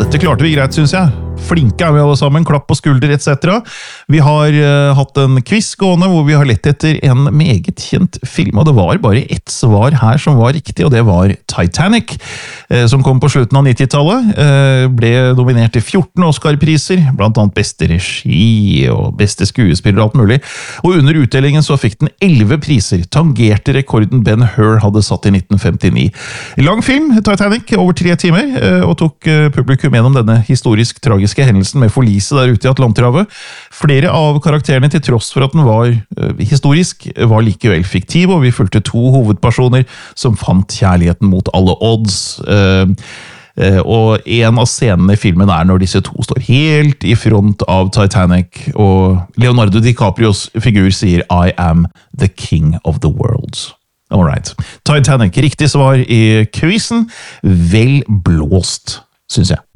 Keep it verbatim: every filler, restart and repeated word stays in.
dette klarte vi greit, synes jeg. Flinke er vi alle sammen, klapp på skulder, et cetera. Vi har uh, hatt en quiz gående hvor vi har lett etter en meget kjent film, og det var bare ett svar her som var riktig, og det var Titanic, uh, som kom på slutten av nittitallet. Uh, ble nominert til fjorten Oscar-priser, blant annet beste regi og beste skuespiller og alt mulig. Og under utdelingen så fikk den elleve priser, tangerte rekorden Ben Hur hadde satt i nitten femtini. Lang film, Titanic, over tre timer, uh, og tok uh, publikum gjennom denne historisk tragiske hendelsen med forlise der ute i Atlanterhavet. Flere av karakterene, til tross for at den var uh, historisk, var likevel fiktiv, og vi fulgte to hovedpersoner som fant kjærligheten mot alle odds. Uh, uh, og en av scenene i filmen er når disse to står helt i front av Titanic, og Leonardo DiCaprios figur sier «I am the king of the world». Alright. Titanic, riktig svar i quizen. Vel blåst, synes jeg.